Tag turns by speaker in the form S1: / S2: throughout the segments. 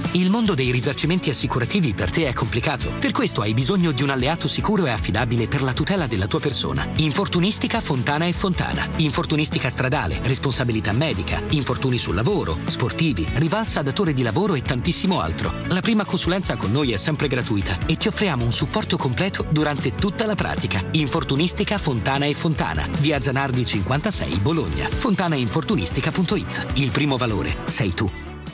S1: Il mondo dei risarcimenti assicurativi per te è complicato. Per questo hai bisogno di un alleato sicuro e affidabile per la tutela della tua persona. Infortunistica Fontana e Fontana. Infortunistica stradale, responsabilità medica, infortuni sul lavoro, sportivi, rivalsa datore di lavoro e tantissimo altro. La prima consulenza con noi è sempre gratuita e ti offriamo un supporto completo durante tutta la pratica. Infortunistica Fontana e Fontana. Via Zanardi 56, Bologna. fontanainfortunistica.it. Il primo valore sei tu.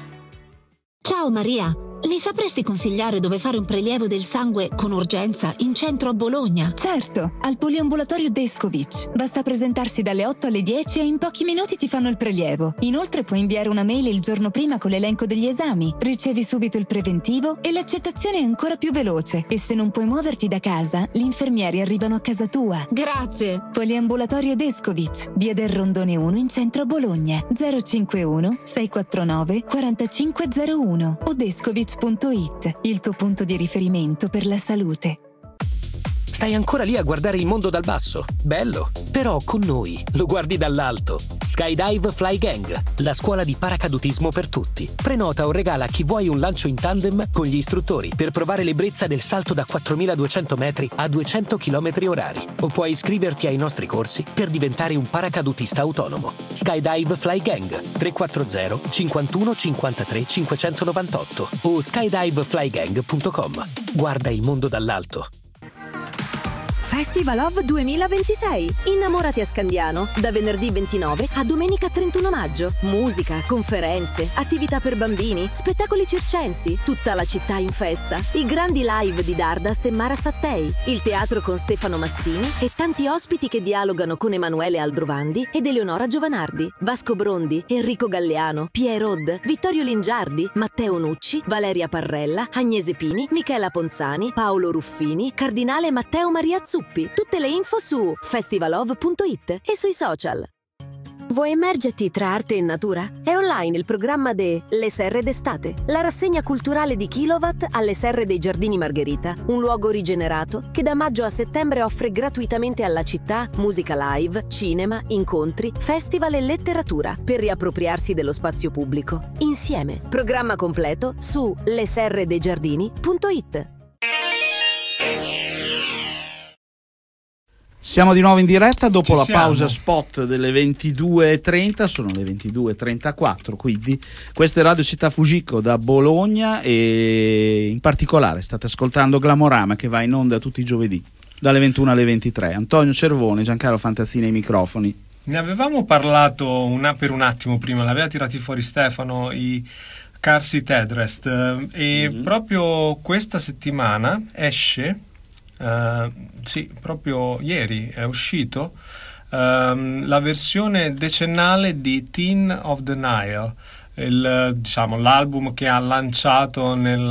S2: Ciao Maria, mi sapresti consigliare dove fare un prelievo del sangue con urgenza in centro a Bologna?
S3: Certo, al poliambulatorio Descovich. Basta presentarsi dalle 8 alle 10 e in pochi minuti ti fanno il prelievo. Inoltre puoi inviare una mail il giorno prima con l'elenco degli esami, ricevi subito il preventivo e l'accettazione è ancora più veloce. E se non puoi muoverti da casa, gli infermieri arrivano a casa tua.
S2: Grazie!
S3: Poliambulatorio Descovich, via del Rondone 1 in centro a Bologna. 051 649 4501 o descovich.it, il tuo punto di riferimento per la salute.
S4: Stai ancora lì a guardare il mondo dal basso? Bello! Però con noi lo guardi dall'alto. Skydive Fly Gang, la scuola di paracadutismo per tutti. Prenota o regala a chi vuoi un lancio in tandem con gli istruttori per provare l'ebbrezza del salto da 4.200 metri a 200 km orari. O puoi iscriverti ai nostri corsi per diventare un paracadutista autonomo. Skydive Fly Gang 340 51 53 598 o skydiveflygang.com. Guarda il mondo dall'alto.
S5: Festival of 2026. Innamorati a Scandiano da venerdì 29 a domenica 31 maggio. Musica, conferenze, attività per bambini, spettacoli circensi, tutta la città in festa. I grandi live di Dardast e Mara Sattei, il teatro con Stefano Massini e tanti ospiti che dialogano con Emanuele Aldrovandi ed Eleonora Giovanardi, Vasco Brondi, Enrico Galleano, Piero Od, Vittorio Lingiardi, Matteo Nucci, Valeria Parrella, Agnese Pini, Michela Ponzani, Paolo Ruffini, Cardinale Matteo Maria Zuppi. Tutte le info su festivalov.it e sui social. Vuoi immergerti tra arte e natura? È online il programma de Le Serre d'Estate, la rassegna culturale di Kilowatt alle Serre dei Giardini Margherita, un luogo rigenerato che da maggio a settembre offre gratuitamente alla città musica live, cinema, incontri, festival e letteratura per riappropriarsi dello spazio pubblico. Insieme. Programma completo su leserredeigiardini.it.
S6: Siamo di nuovo in diretta dopo la pausa spot delle 22.30, sono le 22.34, quindi questa è Radio Città Fujiko da Bologna e in particolare state ascoltando Glamorama che va in onda tutti i giovedì dalle 21 alle 23. Antonio Cervone, Giancarlo Fantazzini ai microfoni.
S7: Ne avevamo parlato per un attimo prima, l'aveva tirati fuori Stefano, i Car Seat Headrest, e proprio questa settimana esce... sì, proprio ieri è uscito la versione decennale di Teen of the Nile, l'album che ha lanciato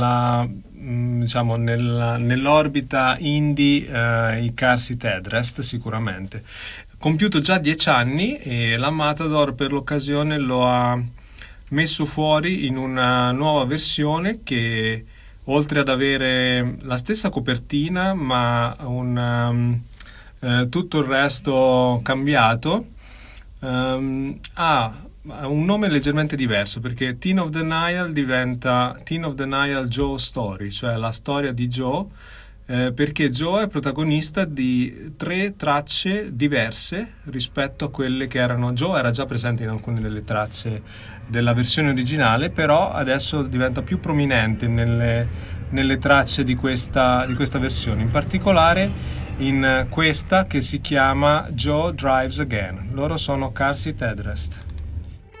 S7: nell'orbita indie i Car Seat Headrest, sicuramente compiuto già 10 anni, e la Matador per l'occasione lo ha messo fuori in una nuova versione che, oltre ad avere la stessa copertina ma tutto il resto cambiato, ha un nome leggermente diverso, perché Teen of the Nile diventa Teen of the Nile Joe Story, cioè la storia di Joe, perché Joe è protagonista di 3 tracce diverse rispetto a quelle che erano... Joe era già presente in alcune delle tracce della versione originale, però adesso diventa più prominente nelle tracce di questa versione, in particolare in questa che si chiama Joe Drives Again. Loro sono Car Seat Headrest.